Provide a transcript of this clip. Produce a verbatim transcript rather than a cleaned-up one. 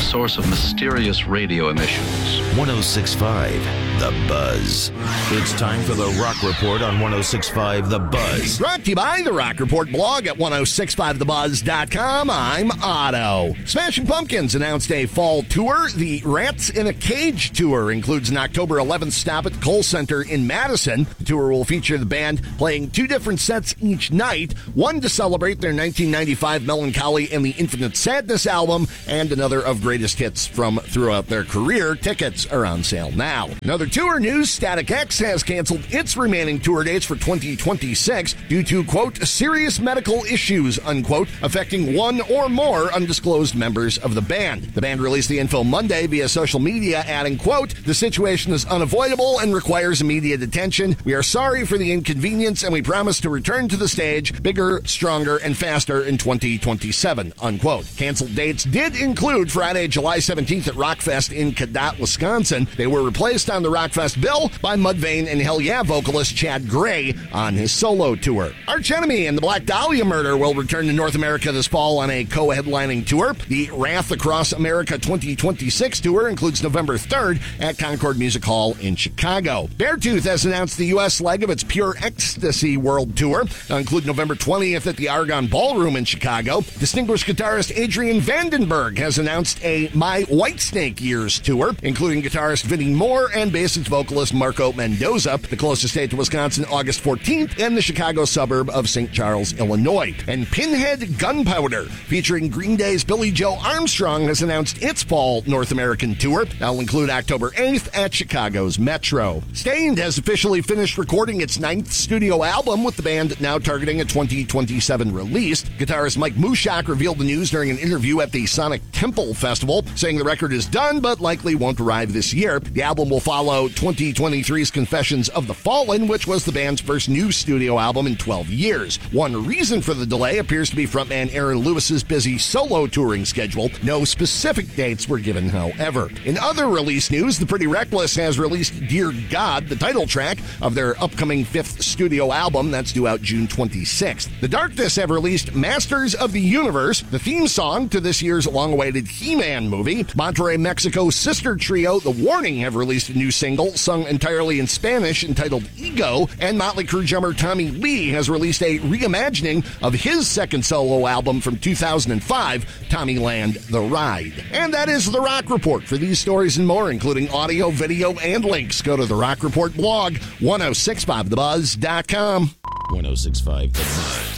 source of mysterious radio emissions. one oh six point five The Buzz. It's time for the Rock Report on one oh six point five The Buzz. Brought to you by the Rock Report blog at ten sixty-five the buzz dot com. I'm Otto. Smashing Pumpkins announced a fall tour. The Rats in a Cage tour includes an October eleventh stop at the Kohl Center in Madison. The tour will feature the band playing two different sets each night, one to celebrate their nineteen ninety-five Melancholy and the Infinite Sadness album, and another of greatest hits from throughout their career. Tickets are on sale now. Another tour news, Static X has canceled its remaining tour dates for twenty twenty-six due to, quote, serious medical issues, unquote, affecting one or more undisclosed members of the band. The band released the info Monday via social media, adding, quote, the situation is unavoidable and requires immediate attention. We are sorry for the inconvenience and we promise to return to the stage bigger, stronger, and faster in twenty twenty-seven, unquote. Canceled dates did include Friday, July seventeenth at Rockfest in Cadott, Wisconsin. They were replaced on the Rockfest bill by Mudvayne and Hell Yeah vocalist Chad Gray on his solo tour. Arch Enemy and the Black Dahlia Murder will return to North America this fall on a co-headlining tour. The Wrath Across America twenty twenty-six tour includes November third at Concord Music Hall in Chicago. Beartooth has announced the U S leg of its Pure Ecstasy World Tour. It'll include November twentieth at the Argonne Ballroom in Chicago. Distinguished guitarist Adrian Vandenberg has announced a My Whitesnake Years tour, including guitarist Vinnie Moore and bassist vocalist Marco Mendoza. The closest date to Wisconsin, August fourteenth, in the Chicago suburb of Saint Charles, Illinois. And Pinhead Gunpowder, featuring Green Day's Billy Joe Armstrong, has announced its fall North American tour. That'll include October eighth at Chicago's Metro. Stained has officially finished recording its ninth studio album, with the band now targeting a twenty twenty-seven release. Guitarist Mike Mushak revealed the news during an interview at the Sonic Temple Festival, saying the record is done but likely won't arrive this year. The album will follow twenty twenty-three's Confessions of the Fallen, which was the band's first new studio album in twelve years. One reason for the delay appears to be frontman Aaron Lewis's busy solo touring schedule. No specific dates were given, however. In other release news, The Pretty Reckless has released Dear God, the title track of their upcoming fifth studio album that's due out June twenty-sixth. The Darkness have released Masters of the Universe, the theme song to this year's long-awaited He-Man movie. Monterrey, Mexico's sister trio, The Warning, have released a new single sung entirely in Spanish entitled Ego, and Motley Crue drummer Tommy Lee has released a reimagining of his second solo album from two thousand five, Tommyland The Ride. And that is The Rock Report. For these stories and more, including audio, video, and links, go to the Rock Report blog, ten sixty-five the buzz dot com. ten sixty-five The Buzz.